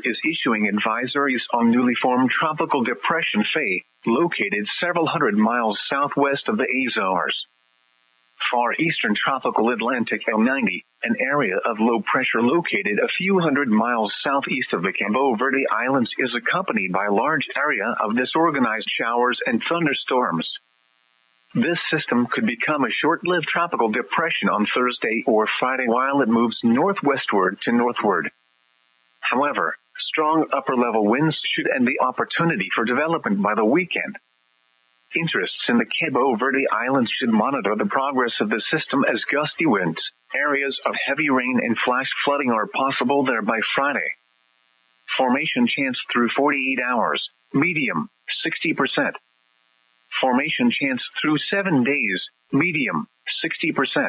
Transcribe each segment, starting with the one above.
is issuing advisories on newly formed tropical depression Faye, located several hundred miles southwest of the Azores. Far eastern tropical Atlantic L90, an area of low pressure located a few hundred miles southeast of the Cabo Verde Islands, is accompanied by a large area of disorganized showers and thunderstorms. This system could become a short-lived tropical depression on Thursday or Friday while it moves northwestward to northward. However, strong upper-level winds should end the opportunity for development by the weekend. Interests in the Cabo Verde Islands should monitor the progress of the system as gusty winds, areas of heavy rain and flash flooding are possible there by Friday. Formation chance through 48 hours, medium, 60%. Formation chance through 7 days, medium, 60%.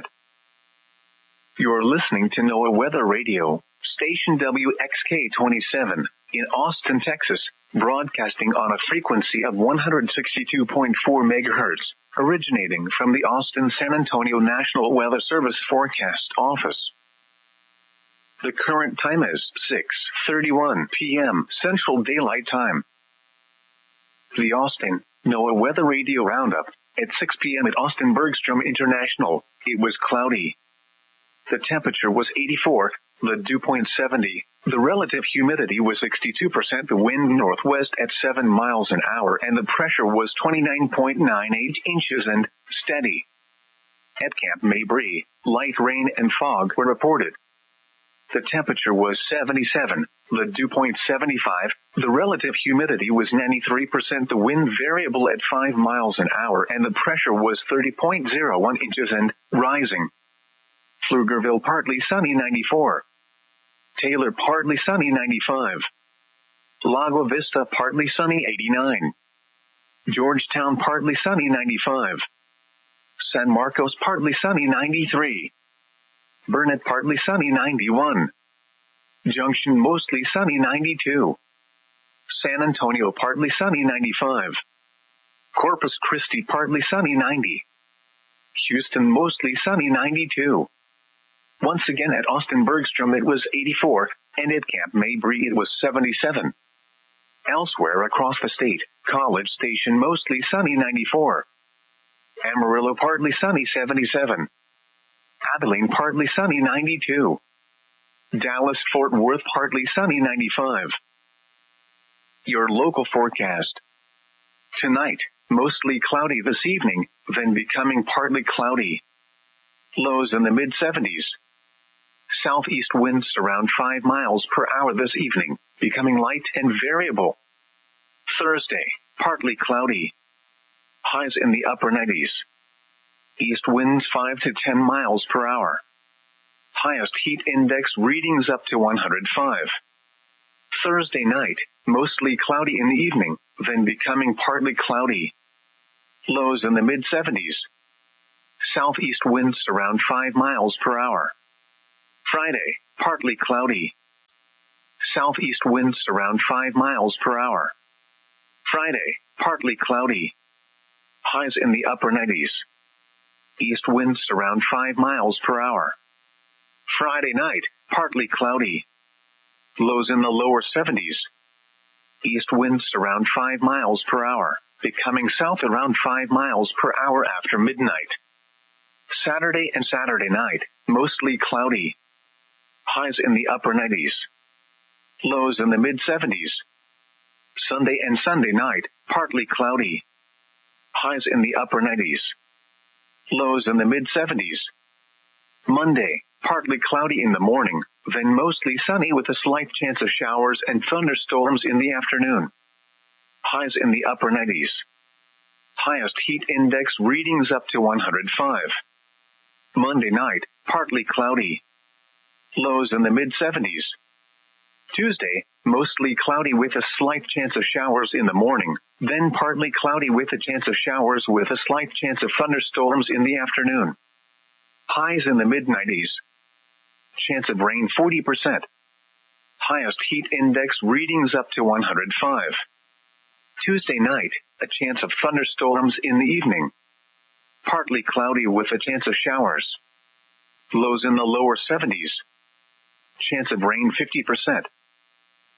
You're listening to NOAA Weather Radio, station WXK-27, in Austin, Texas, broadcasting on a frequency of 162.4 MHz, originating from the Austin-San Antonio National Weather Service Forecast Office. The current time is 6:31 p.m. Central Daylight Time. The Austin NOAA Weather Radio Roundup. At 6 p.m. at Austin Bergstrom International, it was cloudy. The temperature was 84, the dew point 70, the relative humidity was 62%, the wind northwest at 7 miles an hour, and the pressure was 29.98 inches and steady. At Camp Mabry, light rain and fog were reported. The temperature was 77, the dew point 75, the relative humidity was 93%, the wind variable at 5 miles an hour, and the pressure was 30.01 inches and rising. Pflugerville partly sunny 94. Taylor partly sunny 95. Lago Vista partly sunny 89. Georgetown partly sunny 95. San Marcos partly sunny 93. Burnett partly sunny 91. Junction mostly sunny 92. San Antonio partly sunny 95. Corpus Christi partly sunny 90. Houston mostly sunny 92. Once again at Austin Bergstrom it was 84, and at Camp Mabry it was 77. Elsewhere across the state, College Station mostly sunny 94. Amarillo partly sunny 77. Abilene partly sunny 92. Dallas-Fort Worth partly sunny 95. Your local forecast. Tonight, mostly cloudy this evening, then becoming partly cloudy. Lows in the mid-70s. Southeast winds around 5 miles per hour this evening, becoming light and variable. Thursday, partly cloudy. Highs in the upper 90s. East winds 5 to 10 miles per hour. Highest heat index readings up to 105. Thursday night, mostly cloudy in the evening, then becoming partly cloudy. Lows in the mid-70s. Southeast winds around 5 miles per hour. Friday, partly cloudy. Southeast winds around 5 miles per hour. Friday, partly cloudy. Highs in the upper 90s. East winds around 5 miles per hour. Friday night, partly cloudy. Lows in the lower 70s. East winds around 5 miles per hour, becoming south around 5 miles per hour after midnight. Saturday and Saturday night, mostly cloudy. Highs in the upper 90s. Lows in the mid-70s. Sunday and Sunday night, partly cloudy. Highs in the upper 90s. Lows in the mid-70s. Monday, partly cloudy in the morning, then mostly sunny with a slight chance of showers and thunderstorms in the afternoon. Highs in the upper 90s. Highest heat index readings up to 105. Monday night, partly cloudy. Lows in the mid-70s. Tuesday, mostly cloudy with a slight chance of showers in the morning, then partly cloudy with a chance of showers with a slight chance of thunderstorms in the afternoon. Highs in the mid-90s. Chance of rain 40%. Highest heat index readings up to 105. Tuesday night, a chance of thunderstorms in the evening. Partly cloudy with a chance of showers. Lows in the lower 70s. Chance of rain 50%.